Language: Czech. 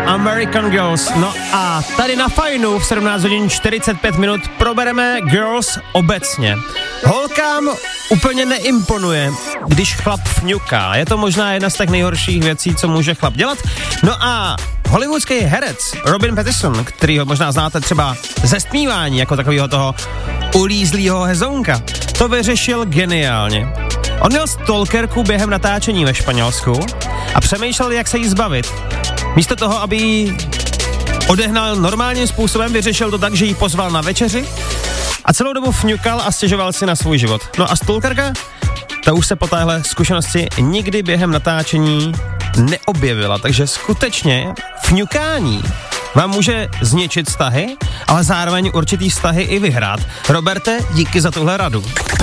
American Girls. No a tady na Fajnu v 17 hodin 45 minut probereme girls obecně. Holkám úplně neimponuje, když chlap fňuká. Je to možná jedna z těch nejhorších věcí, co může chlap dělat. No a hollywoodský herec Robin Pattinson, kterýho možná znáte třeba ze Stmívání, jako takového toho ulízlýho hezounka, to vyřešil geniálně. On měl stalkerku během natáčení ve Španělsku a přemýšlel, jak se jí zbavit. Místo toho, aby ji odehnal normálním způsobem, vyřešil to tak, že ji pozval na večeři a celou dobu fňukal a stěžoval si na svůj život. No a stalkerka, ta už se po téhle zkušenosti nikdy během natáčení neobjevila, takže skutečně fňukání vám může zničit vztahy, ale zároveň určitý vztahy i vyhrát. Roberte, díky za tuhle radu.